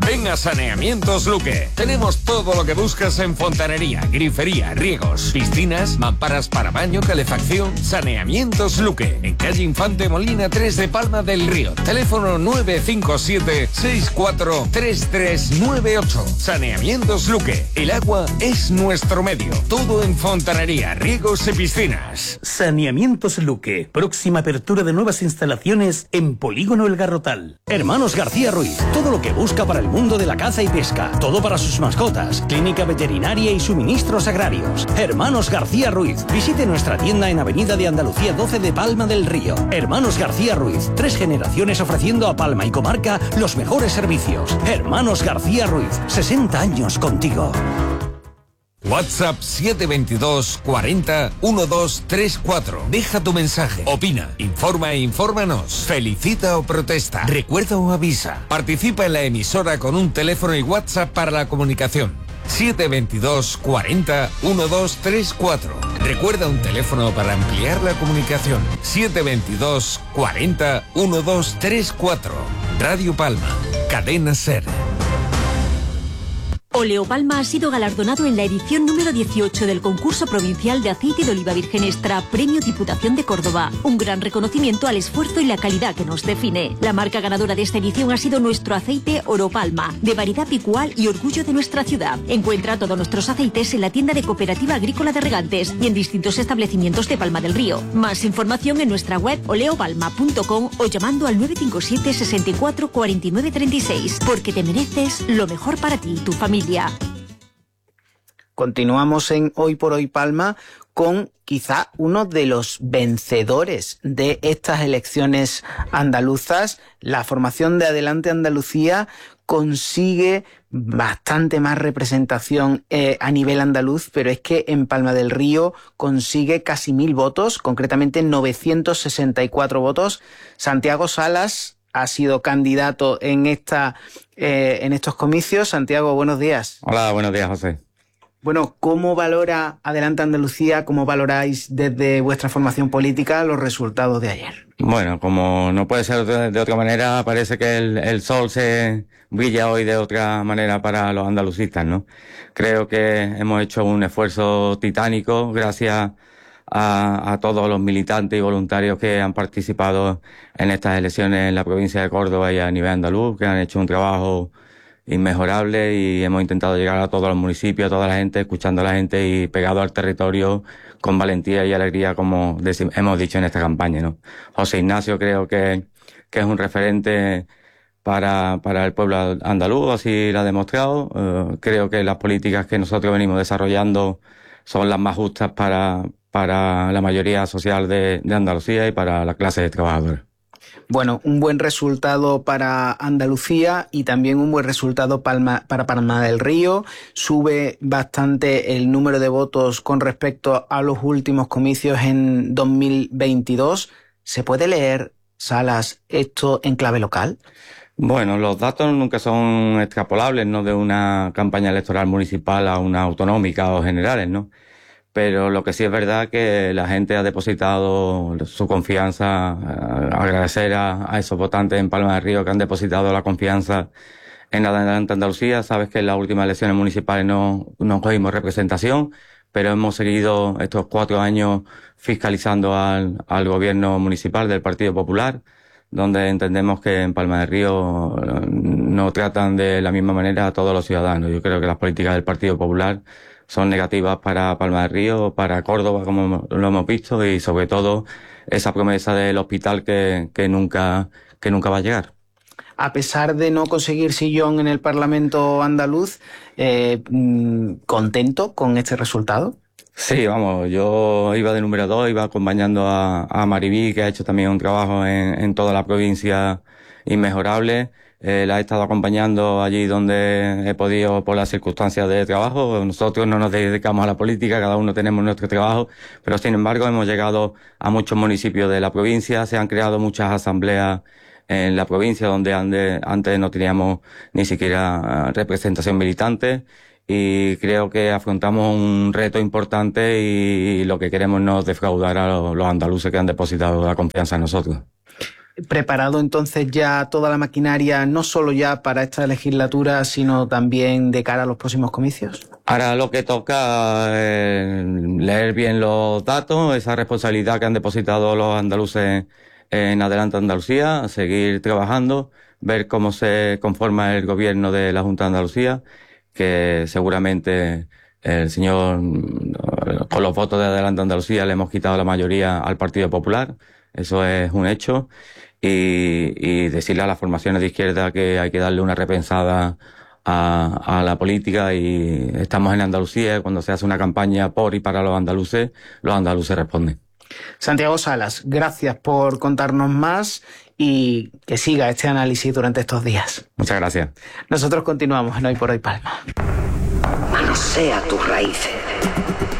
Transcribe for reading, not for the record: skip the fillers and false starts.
Ven a Saneamientos Luque. Tenemos todo lo que buscas en fontanería, grifería, riegos, piscinas, mamparas para baño, calefacción. Saneamientos Luque. En calle Infante Molina 3 de Palma del Río. Teléfono 957-643398. Saneamientos Luque. El agua es nuestro medio. Todo en fontanería, riegos y piscinas. Saneamientos Luque. Próxima apertura de nuevas instalaciones en Polígono El Garrotal. Hermanos García Ruiz. Todo lo que busca para el mundo de la caza y pesca. Todo para sus mascotas. Clínica veterinaria y suministros agrarios. Hermanos García Ruiz. Visite nuestra tienda en Avenida de Andalucía 12 de Palma del Río. Hermanos García Ruiz. 3 generaciones ofreciendo a Palma y comarca los mejores servicios. Hermanos García Ruiz. 60 años contigo. WhatsApp 722 40 1234. Deja tu mensaje, opina, informa e infórmanos, felicita o protesta, recuerda o avisa. Participa en la emisora con un teléfono y WhatsApp para la comunicación. 722 40 1234. Recuerda un teléfono para ampliar la comunicación. 722 40 1234. Radio Palma, Cadena SER. Oleo Palma ha sido galardonado en la edición número 18 del concurso provincial de aceite de oliva virgen extra, Premio Diputación de Córdoba. Un gran reconocimiento al esfuerzo y la calidad que nos define. La marca ganadora de esta edición ha sido nuestro aceite Oro Palma, de variedad picual y orgullo de nuestra ciudad. Encuentra todos nuestros aceites en la tienda de Cooperativa Agrícola de Regantes y en distintos establecimientos de Palma del Río. Más información en nuestra web oleopalma.com o llamando al 957 64 49 36, porque te mereces lo mejor para ti y tu familia. Continuamos en Hoy por Hoy Palma con quizá uno de los vencedores de estas elecciones andaluzas. La formación de Adelante Andalucía consigue bastante más representación a nivel andaluz, pero es que en Palma del Río consigue casi 1000 votos, concretamente 964 votos. Santiago Salas ha sido candidato en estos comicios. Santiago, buenos días. Hola, buenos días, José. Bueno, ¿cómo valora Adelante Andalucía, cómo valoráis desde vuestra formación política los resultados de ayer? Bueno, como no puede ser de otra manera, parece que el sol se brilla hoy de otra manera para los andalucistas, ¿no? Creo que hemos hecho un esfuerzo titánico gracias a todos los militantes y voluntarios que han participado en estas elecciones en la provincia de Córdoba y a nivel andaluz, que han hecho un trabajo inmejorable y hemos intentado llegar a todos los municipios, a toda la gente, escuchando a la gente y pegado al territorio con valentía y alegría, como hemos dicho en esta campaña, ¿no? José Ignacio creo que es un referente para el pueblo andaluz, así lo ha demostrado. Creo que las políticas que nosotros venimos desarrollando son las más justas para la mayoría social de Andalucía y para la clase de trabajadores. Bueno, un buen resultado para Andalucía y también un buen resultado para Palma del Río. Sube bastante el número de votos con respecto a los últimos comicios en 2022. ¿Se puede leer, Salas, esto en clave local? Bueno, los datos nunca son extrapolables, ¿no?, de una campaña electoral municipal a una autonómica o generales, ¿no? Pero lo que sí es verdad que la gente ha depositado su confianza, agradecer a esos votantes en Palma del Río que han depositado la confianza en Adelante Andalucía. Sabes que en las últimas elecciones municipales no cogimos representación, pero hemos seguido estos 4 años fiscalizando al gobierno municipal del Partido Popular, donde entendemos que en Palma del Río no tratan de la misma manera a todos los ciudadanos. Yo creo que las políticas del Partido Popular son negativas para Palma del Río, para Córdoba, como lo hemos visto, y sobre todo esa promesa del hospital que nunca va a llegar. A pesar de no conseguir sillón en el Parlamento andaluz, ¿contento con este resultado? Sí, vamos, yo iba de número 2, iba acompañando a Maribí, que ha hecho también un trabajo en toda la provincia inmejorable. La he estado acompañando allí donde he podido por las circunstancias de trabajo. Nosotros no nos dedicamos a la política, cada uno tenemos nuestro trabajo, pero sin embargo hemos llegado a muchos municipios de la provincia, se han creado muchas asambleas en la provincia donde antes no teníamos ni siquiera representación militante, y creo que afrontamos un reto importante y lo que queremos no es defraudar a los andaluces que han depositado la confianza en nosotros. preparado entonces ya toda la maquinaria, no solo ya para esta legislatura, sino también de cara a los próximos comicios? Ahora lo que toca es leer bien los datos, esa responsabilidad que han depositado los andaluces en Adelante Andalucía, seguir trabajando, ver cómo se conforma el gobierno de la Junta de Andalucía, que seguramente el señor, con los votos de Adelante Andalucía, le hemos quitado la mayoría al Partido Popular, eso es un hecho, y decirle a las formaciones de izquierda que hay que darle una repensada a la política, y estamos en Andalucía, cuando se hace una campaña por y para los andaluces responden. Santiago Salas, gracias por contarnos más y que siga este análisis durante estos días. Muchas gracias. Nosotros continuamos en Hoy por Hoy Palma. Manosea tus raíces.